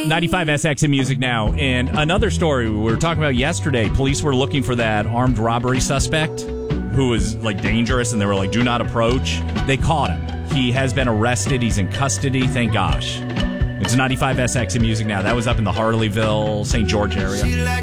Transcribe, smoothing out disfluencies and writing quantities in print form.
95SX in Music Now. And another story we were talking about yesterday, police were looking for that armed robbery suspect who was like dangerous, and they were like, do not approach. They caught him. He has been arrested. He's in custody. Thank gosh. It's 95SX in Music Now. That was up in the Harleyville, St. George area.